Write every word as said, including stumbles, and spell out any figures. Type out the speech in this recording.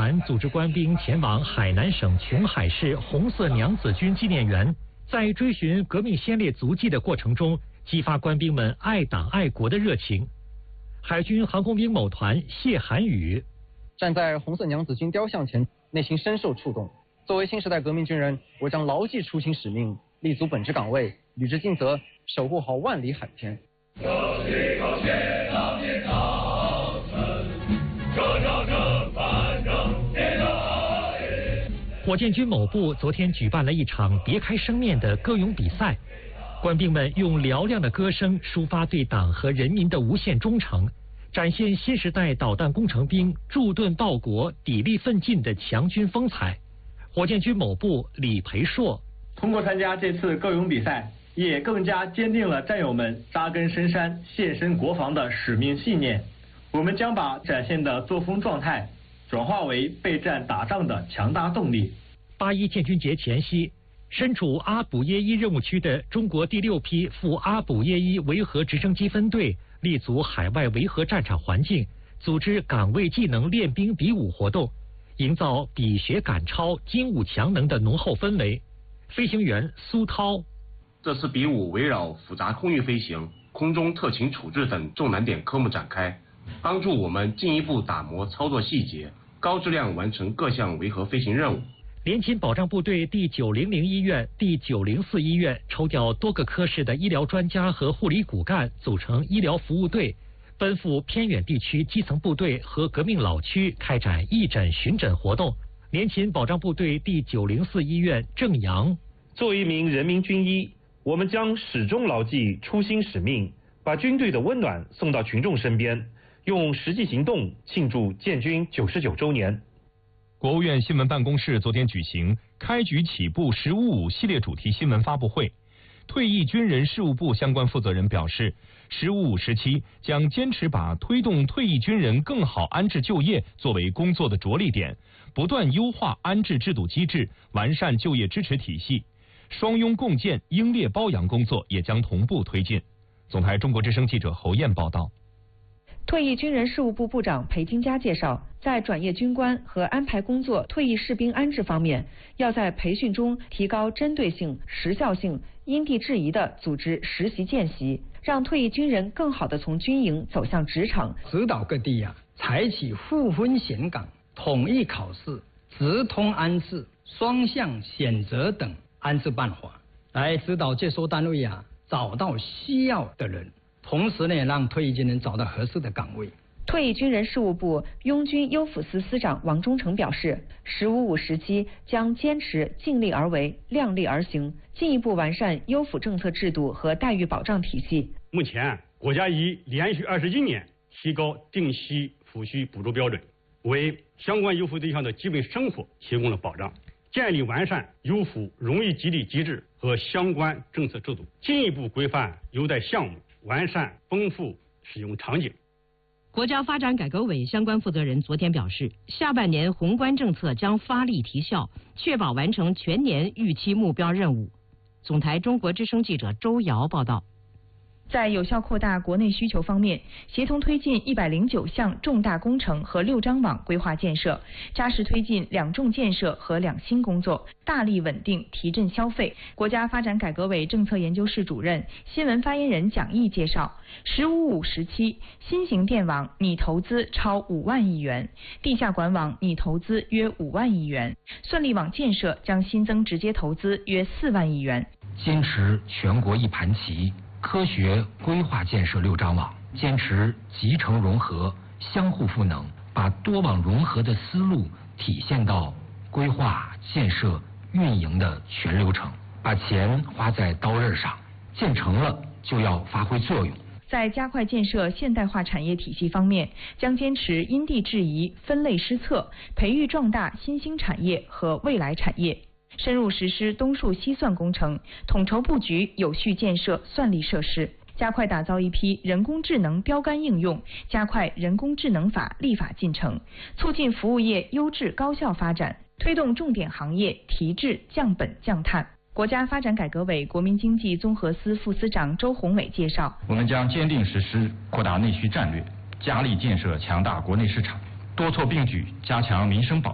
团组织官兵前往海南省琼海市红色娘子军纪念园，在追寻革命先烈足迹的过程中，激发官兵们爱党爱国的热情。海军航空兵某团谢涵宇站在红色娘子军雕像前，内心深受触动。作为新时代革命军人，我将牢记初心使命，立足本职岗位，履职尽责，守护好万里海天。 恭喜恭喜，当年早晨，这叫正反正天爱。 火箭军某部昨天举办了一场别开生面的歌咏比赛，官兵们用嘹亮的歌声抒发对党和人民的无限忠诚，展现新时代导弹工程兵驻盾报国、砥砺奋进的强军风采。火箭军某部李培硕通过参加这次歌咏比赛，也更加坚定了战友们扎根深山、献身国防的使命信念。我们将把展现的作风状态转化为备战打仗的强大动力。 八一建军节前夕，身处阿卜耶伊任务区的中国第六批赴阿卜耶伊维和直升机分队立足海外维和战场环境，组织岗位技能练兵比武活动，营造比学赶超、精武强能的浓厚氛围。飞行员苏涛， 这次比武围绕复杂空域飞行、空中特勤处置等重难点科目展开，帮助我们进一步打磨操作细节，高质量完成各项维和飞行任务。 联勤保障部队第九零零医院、第九零四医院抽调多个科室的医疗专家和护理骨干，组成医疗服务队，奔赴偏远地区基层部队和革命老区开展义诊巡诊活动。联勤保障部队第九零四医院郑阳， 作为一名人民军医，我们将始终牢记初心使命，把军队的温暖送到群众身边，用实际行动庆祝建军九十九周年。 国务院新闻办公室昨天举行开局起步十五五系列主题新闻发布会，退役军人事务部相关负责人表示，十五五时期将坚持把推动退役军人更好安置就业作为工作的着力点，不断优化安置制度机制，完善就业支持体系，双拥共建、英烈褒扬工作也将同步推进。总台中国之声记者侯燕报道。 退役军人事务部部长裴金佳介绍，在转业军官和安排工作退役士兵安置方面，要在培训中提高针对性、时效性，因地制宜地组织实习见习，让退役军人更好地从军营走向职场。 指导各地啊，采取互分选岗、统一考试、直通安置、双向选择等安置办法，来指导接收单位啊找到需要的人。同时呢，让退役军人找到合适的岗位。 退役军人事务部拥军优抚司司长王忠诚表示，十五五时期将坚持尽力而为、量力而行，进一步完善优抚政策制度和待遇保障体系。 目前，国家已连续二十一年提高定期抚恤补助标准，为相关优抚对象的基本生活提供了保障，建立完善优抚荣誉激励机制和相关政策制度，进一步规范优待项目，完善丰富使用场景。 国家发展改革委相关负责人昨天表示，下半年宏观政策将发力提效，确保完成全年预期目标任务。总台中国之声记者周瑶报道。 在有效扩大国内需求方面，协同推进一百零九项重大工程和六张网规划建设，扎实推进两重建设和两新工作，大力稳定提振消费。国家发展改革委政策研究室主任、新闻发言人蒋毅介绍，十五五时期，新型电网拟投资超五万亿元，地下管网拟投资约五万亿元，算力网建设将新增直接投资约四万亿元。 坚持全国一盘棋，科学规划建设六张网，坚持集成融合、相互赋能，把多网融合的思路体现到规划、建设、运营的全流程，把钱花在刀刃上，建成了就要发挥作用。 在加快建设现代化产业体系方面，将坚持因地制宜、分类施策，培育壮大新兴产业和未来产业。深入实施东数西算工程，统筹布局有序建设算力设施，加快打造一批人工智能标杆应用，加快人工智能法立法进程，促进服务业优质高效发展，推动重点行业提质降本降碳。国家发展改革委国民经济综合司副司长周宏伟介绍， 我们将坚定实施扩大内需战略，加力建设强大国内市场，多措并举加强民生保障。